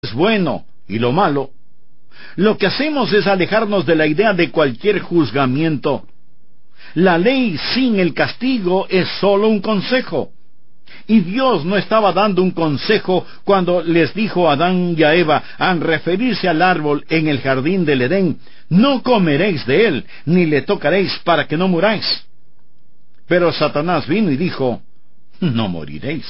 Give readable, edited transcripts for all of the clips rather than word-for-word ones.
es bueno y lo malo, lo que hacemos es alejarnos de la idea de cualquier juzgamiento. La ley sin el castigo es solo un consejo. Y Dios no estaba dando un consejo cuando les dijo a Adán y a Eva, al referirse al árbol en el jardín del Edén, no comeréis de él, ni le tocaréis para que no muráis. Pero Satanás vino y dijo, no moriréis.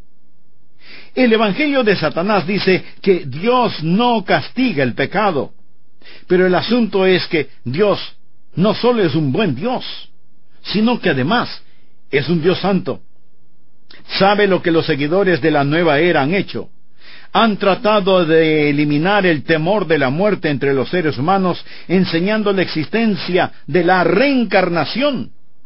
El Evangelio de Satanás dice que Dios no castiga el pecado. Pero el asunto es que Dios no solo es un buen Dios, sino que además es un Dios santo. ¿Sabe lo que los seguidores de la nueva era han hecho? Han tratado de eliminar el temor de la muerte entre los seres humanos, enseñando la existencia de la reencarnación.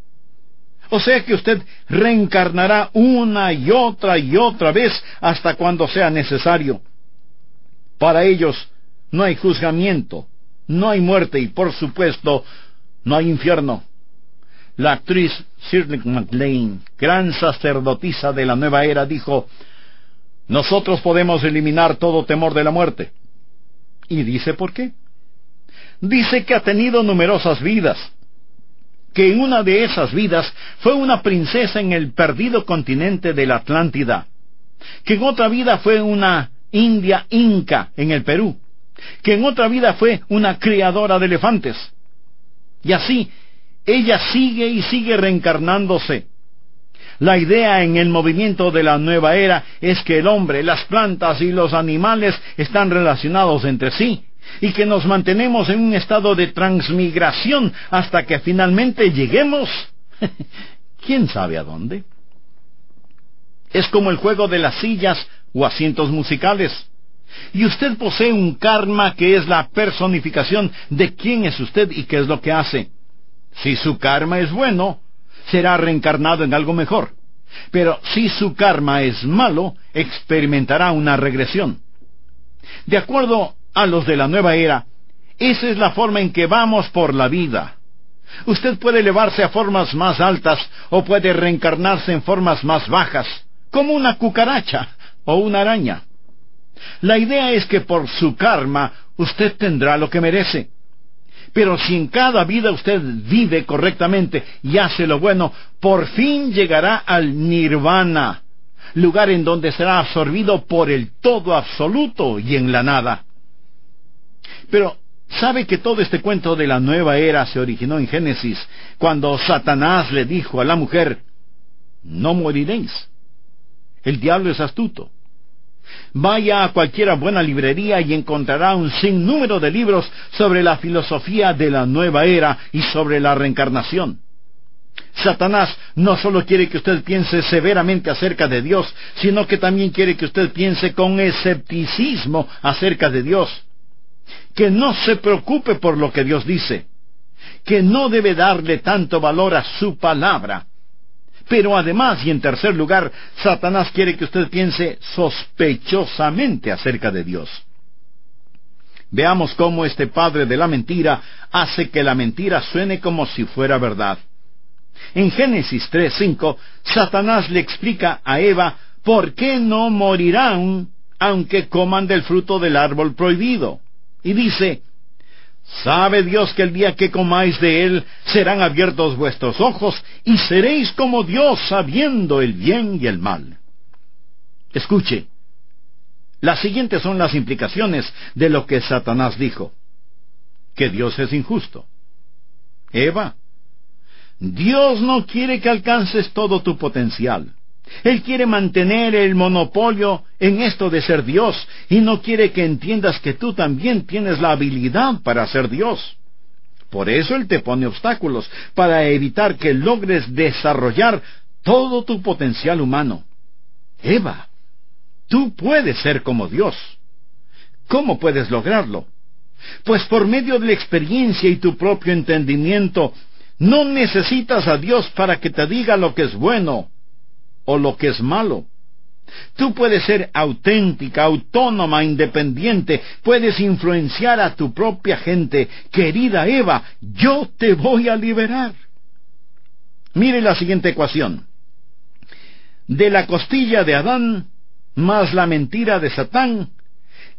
O sea que usted reencarnará una y otra vez hasta cuando sea necesario. Para ellos no hay juzgamiento, no hay muerte y, por supuesto, no hay infierno. La actriz Shirley MacLaine, gran sacerdotisa de la nueva era, dijo, nosotros podemos eliminar todo temor de la muerte. ¿Y dice por qué? Dice que ha tenido numerosas vidas, que en una de esas vidas fue una princesa en el perdido continente de la Atlántida, que en otra vida fue una india inca en el Perú, que en otra vida fue una criadora de elefantes. Y así, ella sigue y sigue reencarnándose. La idea en el movimiento de la nueva era es que el hombre, las plantas y los animales están relacionados entre sí, y que nos mantenemos en un estado de transmigración hasta que finalmente lleguemos, ¿quién sabe a dónde? Es como el juego de las sillas o asientos musicales. Y usted posee un karma que es la personificación de quién es usted y qué es lo que hace. Si su karma es bueno, será reencarnado en algo mejor. Pero si su karma es malo, experimentará una regresión. De acuerdo a los de la nueva era, esa es la forma en que vamos por la vida. Usted puede elevarse a formas más altas o puede reencarnarse en formas más bajas, como una cucaracha o una araña. La idea es que por su karma usted tendrá lo que merece. Pero si en cada vida usted vive correctamente y hace lo bueno, por fin llegará al nirvana, lugar en donde será absorbido por el todo absoluto y en la nada. Pero, ¿sabe que todo este cuento de la nueva era se originó en Génesis, cuando Satanás le dijo a la mujer, no moriréis? El diablo es astuto. Vaya a cualquiera buena librería y encontrará un sinnúmero de libros sobre la filosofía de la nueva era y sobre la reencarnación. Satanás no solo quiere que usted piense severamente acerca de Dios, sino que también quiere que usted piense con escepticismo acerca de Dios. Que no se preocupe por lo que Dios dice, que no debe darle tanto valor a su palabra. Pero además, y en tercer lugar, Satanás quiere que usted piense sospechosamente acerca de Dios. Veamos cómo este padre de la mentira hace que la mentira suene como si fuera verdad. En Génesis 3:5, Satanás le explica a Eva por qué no morirán aunque coman del fruto del árbol prohibido. Y dice, ¿sabe Dios que el día que comáis de él serán abiertos vuestros ojos y seréis como Dios sabiendo el bien y el mal? Escuche, las siguientes son las implicaciones de lo que Satanás dijo. Que Dios es injusto. Eva, Dios no quiere que alcances todo tu potencial. Él quiere mantener el monopolio en esto de ser Dios, y no quiere que entiendas que tú también tienes la habilidad para ser Dios. Por eso Él te pone obstáculos, para evitar que logres desarrollar todo tu potencial humano. Eva, tú puedes ser como Dios. ¿Cómo puedes lograrlo? Pues por medio de la experiencia y tu propio entendimiento. No necesitas a Dios para que te diga lo que es bueno o lo que es malo. Tú puedes ser auténtica, autónoma, independiente. Puedes influenciar a tu propia gente. Querida Eva, yo te voy a liberar. Mire la siguiente ecuación. De la costilla de Adán, más la mentira de Satán,